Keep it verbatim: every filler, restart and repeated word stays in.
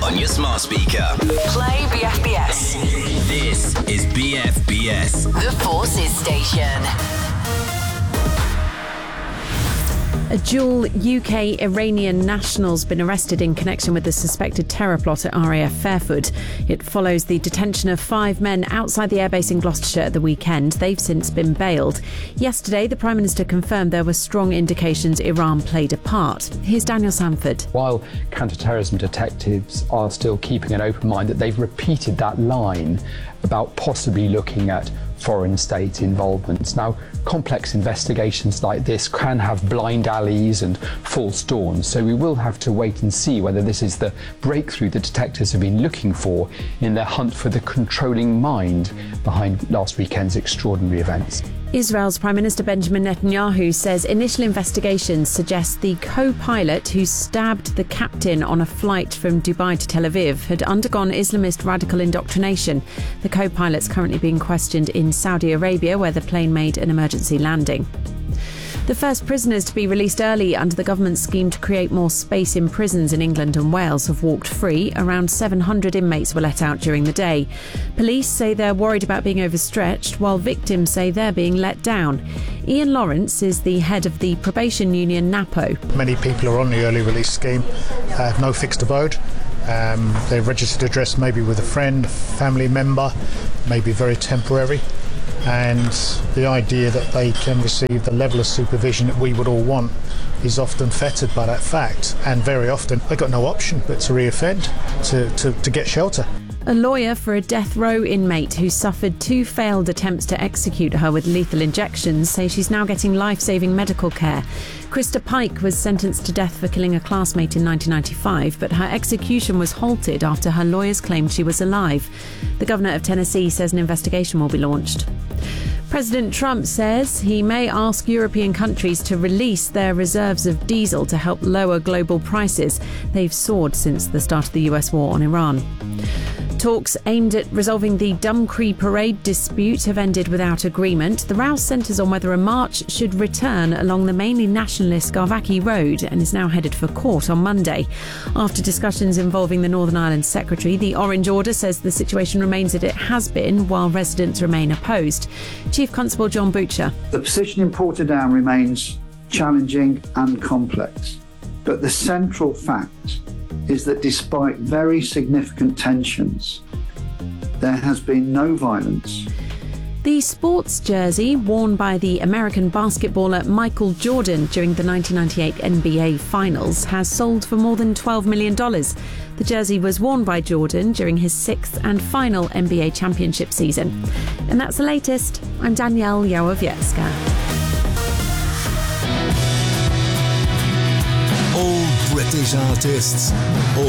on your smart speaker. Play B F B S. This is B F B S. The Forces Station. A dual U K-Iranian national's been arrested in connection with the suspected terror plot at R A F Fairford. It follows the detention of five men outside the airbase in Gloucestershire at the weekend. They've since been bailed. Yesterday, the Prime Minister confirmed there were strong indications Iran played a part. Here's Daniel Sanford. While counter-terrorism detectives are still keeping an open mind, that they've repeated that line about possibly looking at foreign state involvements. Now, complex investigations like this can have blind alleys and false dawns, so we will have to wait and see whether this is the breakthrough the detectives have been looking for in their hunt for the controlling mind behind last weekend's extraordinary events. Israel's Prime Minister Benjamin Netanyahu says initial investigations suggest the co-pilot who stabbed the captain on a flight from Dubai to Tel Aviv had undergone Islamist radical indoctrination. The co-pilot's currently being questioned in Saudi Arabia, where the plane made an emergency landing. The first prisoners to be released early under the government's scheme to create more space in prisons in England and Wales have walked free. Around seven hundred inmates were let out during the day. Police say they're worried about being overstretched, while victims say they're being let down. Ian Lawrence is the head of the probation union NAPO. Many people are on the early release scheme, have no fixed abode. Um, they're registered address maybe with a friend, family member, maybe very temporary. And the idea that they can receive the level of supervision that we would all want is often fettered by that fact, and very often they've got no option but to reoffend, to, to, to get shelter. A lawyer for a death row inmate who suffered two failed attempts to execute her with lethal injections says she's now getting life-saving medical care. Krista Pike was sentenced to death for killing a classmate in nineteen ninety-five, but her execution was halted after her lawyers claimed she was alive. The governor of Tennessee says an investigation will be launched. President Trump says he may ask European countries to release their reserves of diesel to help lower global prices. They've soared since the start of the U S war on Iran. Talks aimed at resolving the Dumcree parade dispute have ended without agreement. The row centres on whether a march should return along the mainly nationalist Garvaki Road and is now headed for court on Monday. After discussions involving the Northern Ireland Secretary, the Orange Order says the situation remains as it has been, while residents remain opposed. Chief Constable John Butcher. The position in Portadown remains challenging and complex, but the central fact is that despite very significant tensions, there has been no violence. The sports jersey worn by the American basketballer Michael Jordan during the nineteen ninety-eight N B A Finals has sold for more than twelve million dollars. The jersey was worn by Jordan during his sixth and final N B A championship season. And that's the latest. I'm Danielle Yawowiecka. All British artists, all